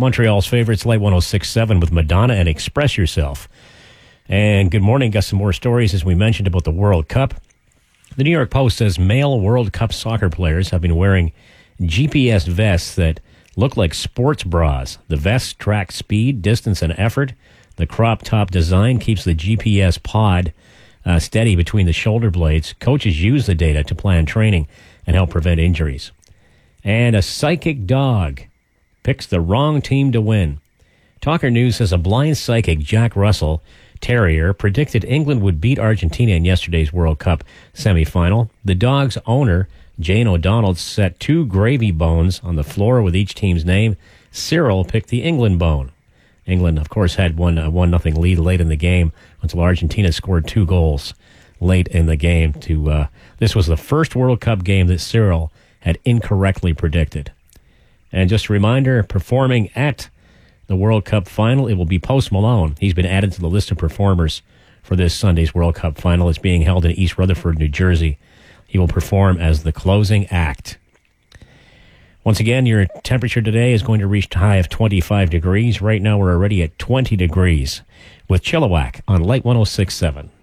Montreal's favorites, Light 106.7 with Madonna and Express Yourself. And good morning. Got some more stories, as we mentioned, about the World Cup. The New York Post says male World Cup soccer players have been wearing GPS vests that look like sports bras. The vests track speed, distance, and effort. The crop top design keeps the GPS pod steady between the shoulder blades. Coaches use the data to plan training and help prevent injuries. And a psychic dog picks the wrong team to win. Talker News says a blind psychic, Jack Russell Terrier, predicted England would beat Argentina in yesterday's World Cup semifinal. The dog's owner, Jane O'Donnell, set 2 gravy bones on the floor with each team's name. Cyril picked the England bone. England, of course, had one 1-0 lead late in the game until Argentina scored 2 goals late in the game. This was the first World Cup game that Cyril had incorrectly predicted. And just a reminder, performing at the World Cup final, it will be Post Malone. He's been added to the list of performers for this Sunday's World Cup final. It's being held in East Rutherford, New Jersey. He will perform as the closing act. Once again, your temperature today is going to reach a high of 25 degrees. Right now, we're already at 20 degrees with Chilliwack on Light 106.7.